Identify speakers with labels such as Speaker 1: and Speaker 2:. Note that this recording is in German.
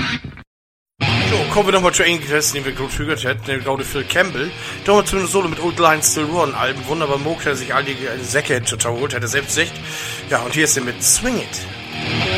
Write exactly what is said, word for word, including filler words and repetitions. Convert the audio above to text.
Speaker 1: So, kommen wir nochmal zu einem Test, den wir gut gehört hätten, der gute Phil Campbell. Da haben wir zumindest Solo mit Old Line Still Run, Alben, wunderbar Moog, der sich all die Säcke total holt, hat er selbst gesagt. Ja, und hier ist er mit Swing It.